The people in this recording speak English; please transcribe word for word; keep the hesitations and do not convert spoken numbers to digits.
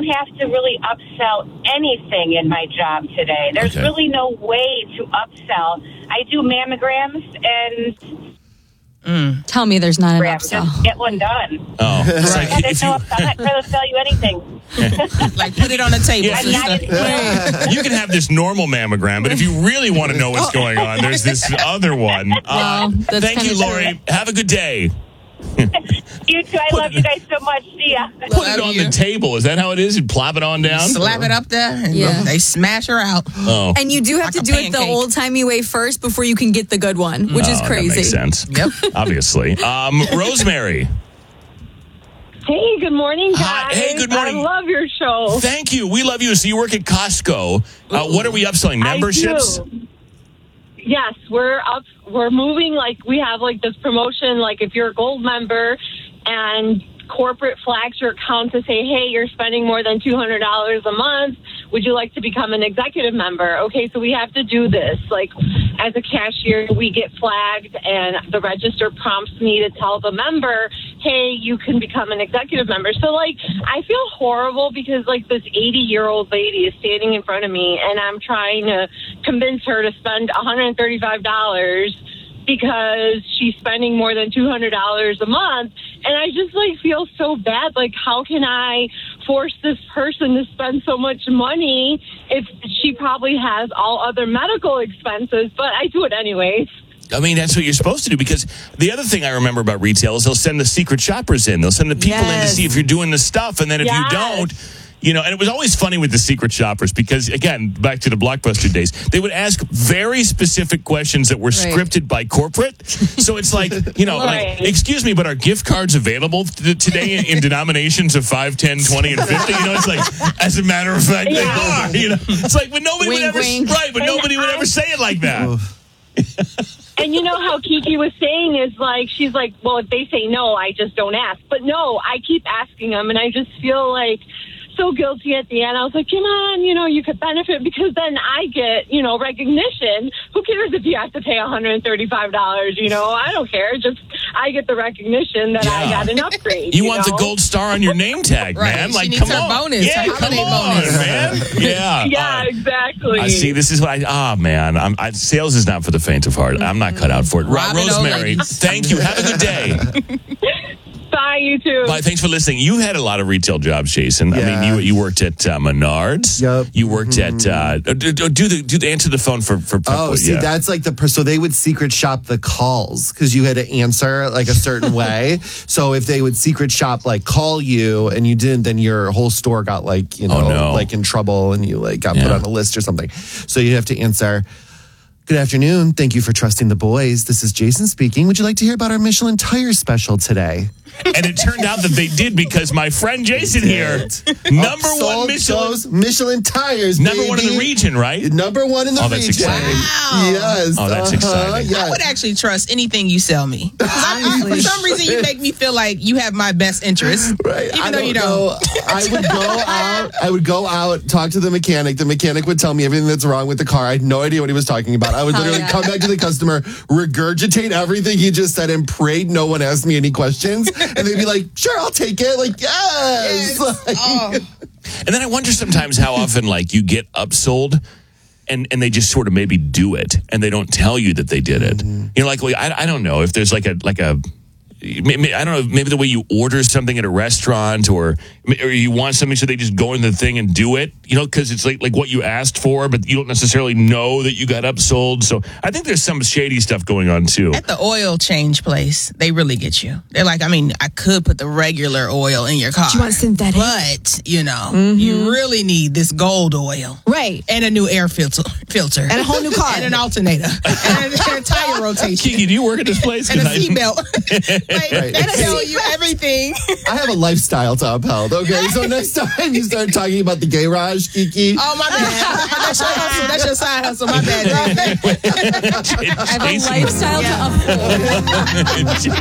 have to really upsell anything in my job today. There's Okay. really no way to upsell. I do mammograms and Mm. Tell me there's not an grab, upsell. just get one done. Oh, it's Yeah, like there's if no you, upsell. I'm not trying to sell you anything. Like, put it on the table, Yeah. I'm not sister. in you can have this normal mammogram, but if you really want to know what's going on, there's this other one. Uh, Well, that's thank you, kinda true. Lori. Have a good day. You too. I Put love it- you guys so much. See ya. Put Love it on you. the table. Is that how it is? You plop it on down? Slap it up there, and Yeah. they smash her out. Oh. And you do have Like to a do it the pancake. old timey way first before you can get the good one, which is Oh, crazy. That makes sense. Yep. Obviously. Um, Rosemary. Hey, good morning, guys. Hi. Hey, good morning. I love your show. Thank you. We love you. So you work at Costco. Uh, what are we upselling? Memberships? I do. Yes, we're up. We're moving. Like we have like this promotion. Like if you're a gold member, and corporate flags your account to say, "Hey, you're spending more than two hundred dollars a month. Would you like to become an executive member?" Okay, so we have to do this. Like as a cashier, we get flagged, and the register prompts me to tell the member, "Hey, you can become an executive member." So like I feel horrible because like this eighty year old lady is standing in front of me, and I'm trying to convince her to spend one hundred thirty-five dollars because she's spending more than two hundred dollars a month. And I just like feel so bad. Like, how can I force this person to spend so much money if she probably has all other medical expenses? But I do it anyways. I mean, that's what you're supposed to do, because the other thing I remember about retail is they'll send the secret shoppers in. They'll send the people in to Yes. see if you're doing the stuff. And then if Yes. you don't, you know, and it was always funny with the secret shoppers because, again, back to the Blockbuster days, they would ask very specific questions that were Right. scripted by corporate. So it's like, you know, like, Right. excuse me, but are gift cards available t- today in, in denominations of five, ten, twenty, and fifty? You know, it's like, as a matter of fact, Yeah. they are. You know, it's like, but nobody Wink, would ever, wink. right, but And nobody would I- ever say it like that. And you know how Kiki was saying is like, she's like, well, if they say no, I just don't ask. But no, I keep asking them, and I just feel like so guilty at the end. I was like, come on, you know, you could benefit because then I get, you know, recognition. Who cares if you have to pay one hundred thirty-five dollars? You know, I don't care. Just I get the recognition that I Yeah. got an upgrade. You, You, want know? the gold star on your name tag, Right. man. She Like, needs come her on. bonus, Yeah, her come holiday on, bonus. man. Yeah. Yeah, Uh, exactly. I see. This is what I. Ah, man. I'm, I, sales is not for the faint of heart. I'm not cut out for it. Ro- Robin Rosemary, Owens. thank you. Have a good day. Bye, you too. Bye. Thanks for listening. You had a lot of retail jobs, Jason. I Yeah. mean, you you worked at uh, Menards. Yep. You worked at. Uh, do, do do the do the answer the phone for for. Oh, see, yeah. that's like the per- so they would secret shop the calls because you had to answer like a certain way. So if they would secret shop like call you and you didn't, then your whole store got like you know Oh, no. like in trouble and you like got put Yeah. on a list or something. So you have to answer. Good afternoon. Thank you for trusting the boys. This is Jason speaking. Would you like to hear about our Michelin tire special today? And it turned out that they did because my friend Jason here, number one Sold Michelin, those Michelin tires. number one in the baby. region, right? Number one in the Oh, that's region. exciting. Wow. Yes. Oh, that's exciting. Yeah. I would actually trust anything you sell me. 'Cause I- for some reason, you make me feel like you have my best interest, Right. even I though you don't. know. I would go out. I would go out, talk to the mechanic. The mechanic would tell me everything that's wrong with the car. I had no idea what he was talking about. I would Oh, literally yeah. come back to the customer, regurgitate everything he just said, and prayed no one asked me any questions. And they'd be like, "Sure, I'll take it." Like, yes. Like, Oh. And then I wonder sometimes how often like you get upsold and, and they just sort of maybe do it and they don't tell you that they did it. You know, like, I, I don't know if there's like a, like a, maybe, I don't know, maybe the way you order something at a restaurant or, or you want something so they just go in the thing and do it, you know, because it's like, like what you asked for, but you don't necessarily know that you got upsold. So I think there's some shady stuff going on too. At the oil change place, they really get you. They're like, I mean, I could put the regular oil in your car. Do you want synthetic? But, you know, you really need this gold oil. Right. And a new air filter. filter. And a whole new car. And an alternator. and, a, and a tire rotation. Kiki, do you work at this place? And a 'Cause I- seatbelt. like, Right. they tell you everything. I have a lifestyle to uphold. Okay, so next time you start talking about the garage, Kiki. Oh, my bad. That's your hustle. That's your side hustle. My bad. I have a lifestyle to uphold.